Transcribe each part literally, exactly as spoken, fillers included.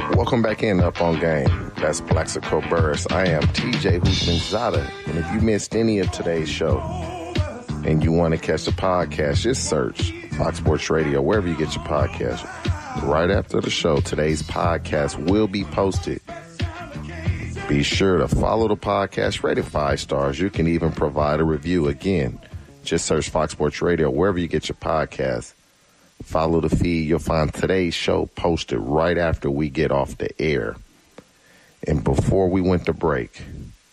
Welcome back in Up on Game. That's Plaxico Burris. I am T J Husmanzada. And if you missed any of today's show and you want to catch the podcast, just search Fox Sports Radio, wherever you get your podcast. Right after the show, today's podcast will be posted. Be sure to follow the podcast, rate it five stars. You can even provide a review. Again, just search Fox Sports Radio, wherever you get your podcast. Follow the feed. You'll find today's show posted right after we get off the air. And before we went to break,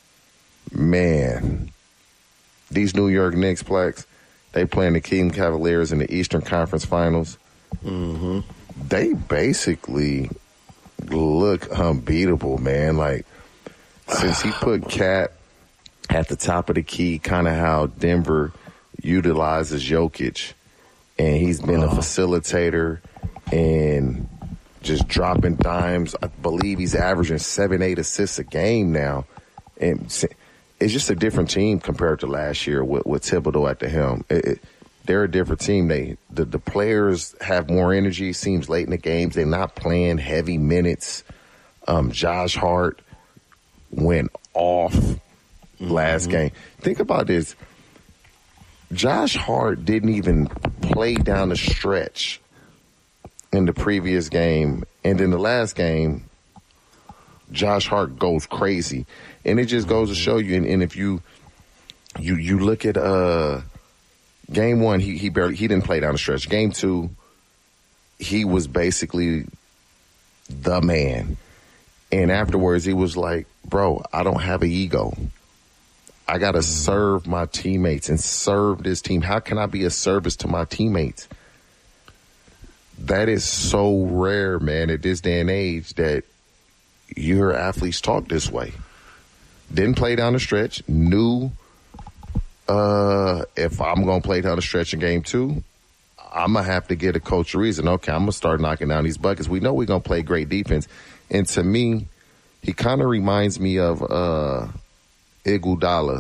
man, these New York Knicks, Plex, they playing the Cleveland Cavaliers in the Eastern Conference Finals. Mm-hmm. They basically look unbeatable, man. Like, since he put Cat at the top of the key, kind of how Denver utilizes Jokic, and he's been a facilitator and just dropping dimes. I believe he's averaging seven, eight assists a game now. And it's just a different team compared to last year with, with Thibodeau at the helm. It, it, they're a different team. They the, the players have more energy, seems late in the games. They're not playing heavy minutes. Um, Josh Hart went off last mm-hmm. game. Think about this. Josh Hart didn't even play down the stretch in the previous game. And in the last game, Josh Hart goes crazy. And it just goes to show you, and, and if you you you look at uh game one, he he barely he didn't play down the stretch. Game two, he was basically the man. And afterwards he was like, bro, I don't have an ego. I got to serve my teammates and serve this team. How can I be a service to my teammates? That is so rare, man, at this day and age that your athletes talk this way. Didn't play down the stretch. Knew uh, if I'm going to play down the stretch in game two, I'm going to have to get a coach a reason. Okay, I'm going to start knocking down these buckets. We know we're going to play great defense. And to me, he kind of reminds me of uh, – Iguodala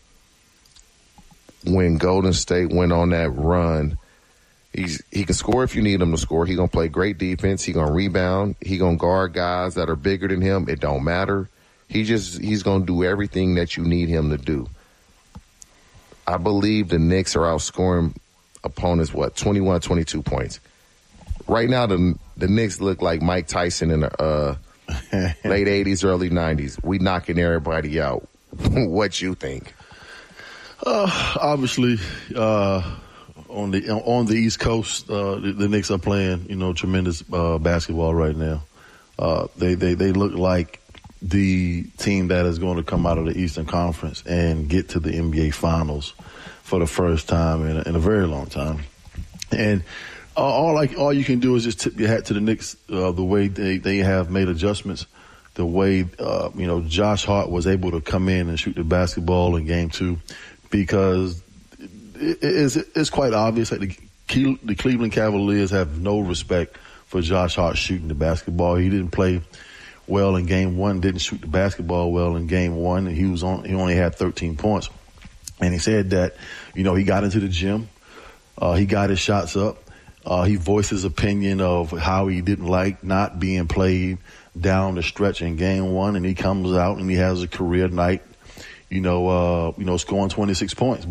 when Golden State went on that run. He's he can score if you need him to score. He's going to play great defense. He's going to rebound. He's going to guard guys that are bigger than him. It don't matter. He just he's going to do everything that you need him to do. I believe the Knicks are outscoring opponents, what, twenty-one, twenty-two points. Right now, the the Knicks look like Mike Tyson in the uh, late eighties, early nineties. We knocking everybody out. What you think? Uh, obviously, uh, on the on the East Coast, uh, the, the Knicks are playing, you know, tremendous uh, basketball right now. Uh, they, they they look like the team that is going to come out of the Eastern Conference and get to the N B A Finals for the first time in a, in a very long time. And uh, all like all you can do is just tip your hat to the Knicks, uh, the way they, they have made adjustments. The way, uh, you know, Josh Hart was able to come in and shoot the basketball in game two, because it is, it's quite obvious that the, the Cleveland Cavaliers have no respect for Josh Hart shooting the basketball. He didn't play well in game one, didn't shoot the basketball well in game one, and he was on, he only had thirteen points. And he said that, you know, he got into the gym, uh, he got his shots up, uh, he voiced his opinion of how he didn't like not being played down the stretch in game one, and he comes out and he has a career night, you know, uh, you know, scoring twenty-six points.